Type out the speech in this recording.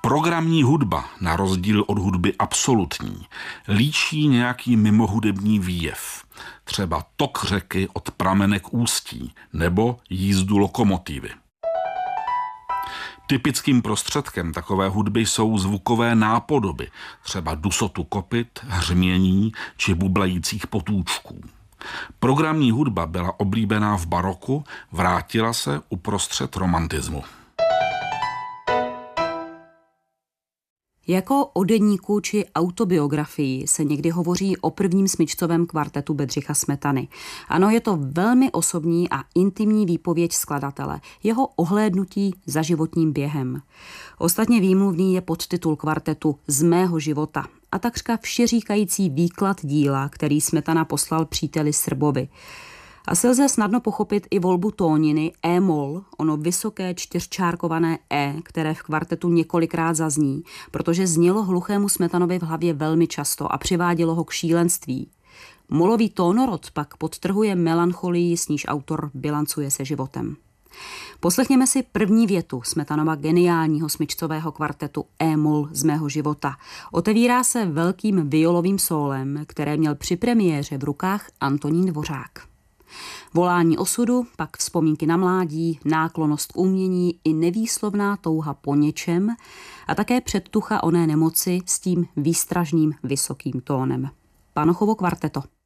Programní hudba, na rozdíl od hudby absolutní, líčí nějaký mimohudební výjev. Třeba tok řeky od pramene k ústí nebo jízdu lokomotivy. Typickým prostředkem takové hudby jsou zvukové nápodoby, třeba dusotu kopyt, hřmění či bublajících potůčků. Programní hudba byla oblíbená v baroku, vrátila se uprostřed romantismu. Jako o deníku či autobiografii se někdy hovoří o prvním smyčcovém kvartetu Bedřicha Smetany. Ano, je to velmi osobní a intimní výpověď skladatele, jeho ohlédnutí za životním během. Ostatně výmluvný je podtitul kvartetu Z mého života a takřka všeříkající výklad díla, který Smetana poslal příteli Srbovi. Asi lze snadno pochopit i volbu tóniny E-moll, ono vysoké čtyřčárkované E, které v kvartetu několikrát zazní, protože znělo hluchému Smetanovi v hlavě velmi často a přivádělo ho k šílenství. Molový tónorod pak podtrhuje melancholii, s níž autor bilancuje se životem. Poslechněme si první větu Smetanova geniálního smyčcového kvartetu E-moll Z mého života. Otevírá se velkým violovým sólem, které měl při premiéře v rukách Antonín Dvořák. Volání osudu, pak vzpomínky na mládí, náklonnost k umění i nevýslovná touha po něčem a také předtucha oné nemoci s tím výstražným vysokým tónem. Panochovo kvarteto.